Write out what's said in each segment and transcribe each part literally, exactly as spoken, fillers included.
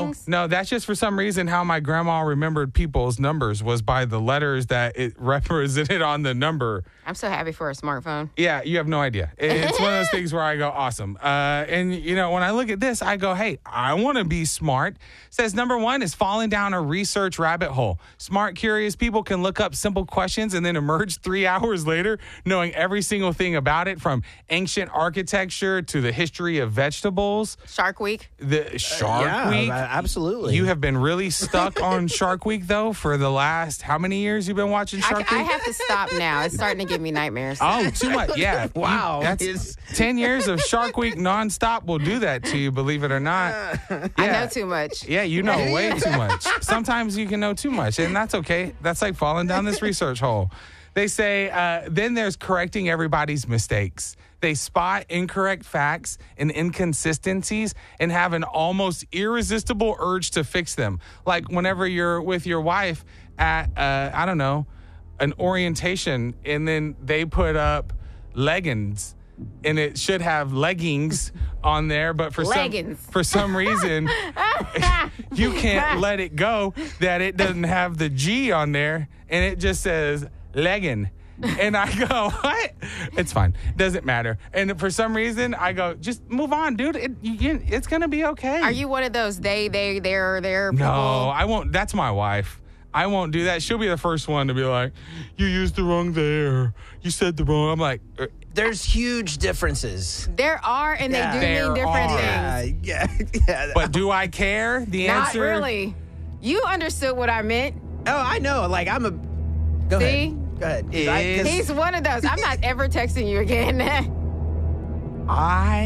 things? No, that's just for some reason how my grandma remembered people's numbers was by the letters that it represented on the number. I'm so happy for a smartphone. Yeah, you have no idea. It's one of those things where I go, awesome. Uh, and, you know, when I look at this, I go, hey, I want to be smart. It says number one is falling down a research rabbit hole. Smart, curious people can look up simple questions and then emerge three hours later knowing every single thing about it, from ancient architecture to the history of vegetables. Shark Week. The Shark yeah, Week. absolutely. You have been really stuck on Shark Week, though, for the last, how many years you've been watching Shark I, Week? I have to stop now. It's starting to give me nightmares. Oh, too much. Yeah. Wow. You, that's It's- ten years of Shark Week nonstop will do that to you, believe it or not. I Yeah. know too much. Yeah, you know way too much. Sometimes you can know too much, and that's okay. That's like falling down this research hole. They say, uh, then there's correcting everybody's mistakes. They spot incorrect facts and inconsistencies and have an almost irresistible urge to fix them. Like whenever you're with your wife at, uh, I don't know, an orientation, and then they put up leggings, and it should have leggings on there, but for Leggings. some for some reason you can't let it go that it doesn't have the G on there, and it just says legging. And I go, what? It's fine. Doesn't matter. And for some reason, I go, just move on, dude. It, you, it's going to be okay. Are you one of those they, they, they're, they're people? No, I won't. That's my wife. I won't do that. She'll be the first one to be like, you used the wrong there. You said the wrong. I'm like, er, There's huge differences. There are, and Yeah. they do There mean different are. things. Yeah, yeah, yeah. but do I care? The Not answer. really. You understood what I meant. Oh, I know. Like, I'm a... Go See? ahead. Go ahead. 'Cause I- 'cause- He's one of those. I'm not ever texting you again. I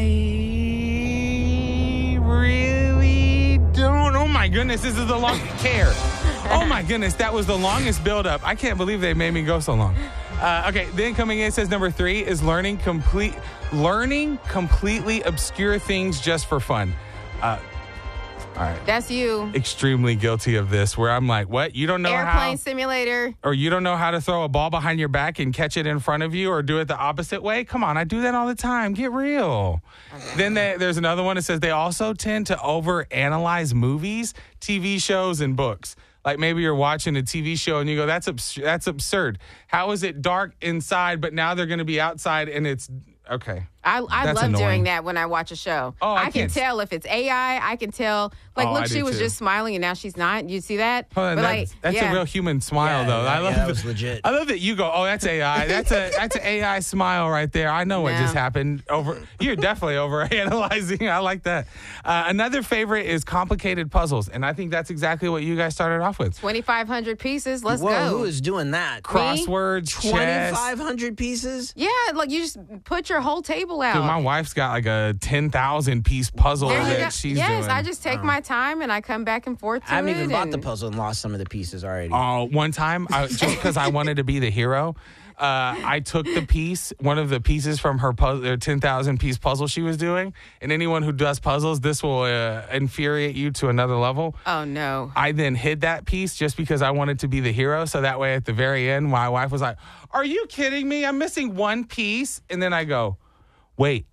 really don't. Oh my goodness, this is the long care. Oh my goodness, that was the longest buildup. I can't believe they made me go so long. Uh, okay, then coming in, it says number three is learning complete, learning completely obscure things just for fun. Uh, all right. That's you. Extremely guilty of this, where I'm like, what? You don't know Airplane how, simulator. or you don't know how to throw a ball behind your back and catch it in front of you, or do it the opposite way? Come on, I do that all the time. Get real. Okay. Then they, there's another one that says they also tend to overanalyze movies, T V shows, and books. Like maybe you're watching a T V show and you go, that's abs- that's absurd. How is it dark inside, but now they're going to be outside and it's okay. I, I That's love annoying. doing that when I watch a show. Oh, I I, can can't- tell if it's A I. I can tell. Like, Oh, I look, do she was too. just smiling and now she's not. You see that? Hold on, But, that's, like, that's yeah. a real human smile, Yeah, though. yeah, I love yeah, that the- was legit. I love that you go, oh, that's A I. That's a that's an A I smile right there. I know what No. just happened. Over, you're definitely over analyzing. I like that. Uh, another favorite is complicated puzzles, and I think that's exactly what you guys started off with. twenty-five hundred pieces. Let's Whoa, go. who is doing that? Crosswords, chess. twenty-five hundred pieces? Yeah, like you just put your whole table out. Dude, my wife's got like a ten thousand piece puzzle There you that go. she's yes, doing. I just take my time and I come back and forth to I haven't it. even bought the and- puzzle and lost some of the pieces already. Uh, one time, I, just because I wanted to be the hero, uh, I took the piece, one of the pieces from her puzzle, her ten thousand piece puzzle she was doing. And anyone who does puzzles, this will uh, infuriate you to another level. Oh, no. I then hid that piece just because I wanted to be the hero. So that way at the very end, my wife was like, are you kidding me? I'm missing one piece. And then I go, wait,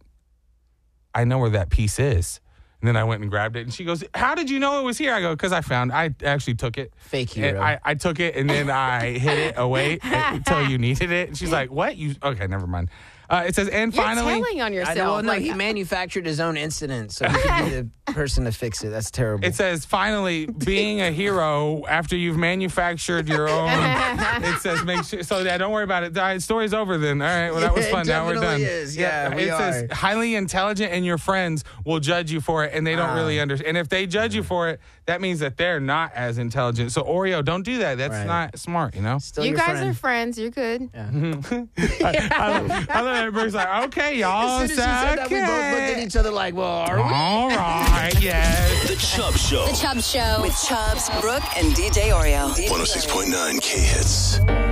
I know where that piece is. And then I went and grabbed it. And she goes, how did you know it was here? I go, because I found, I actually took it. Fake And hero. I, I took it and then I hid it away until you needed it. And she's like, what? You Okay, never mind. Uh, it says, and You're finally. telling on I yourself. know, no, like, he manufactured his own incident, so he could be the person to fix it. That's terrible. It says, finally, being a hero after you've manufactured your own. It says, make sure. So, yeah, don't worry about it. The story's over then. All right, well, that was Yeah, it fun. Now we're done. definitely is. Yeah, we it says, are. highly intelligent and your friends will judge you for it, and they don't Wow. really understand. And if they judge you for it, that means that they're not as intelligent. So, Oreo, don't do that. That's Right. not smart, you know? Still you your guys friend. are friends. You're good. I, I, I love everybody's like, okay, y'all. As soon as she said that, we both looked at each other like, well, are we? All right, yes. The Chubb Show. The Chubb Show with Chubbs, Brooke, and D J Oreo. one oh six point nine K Hits.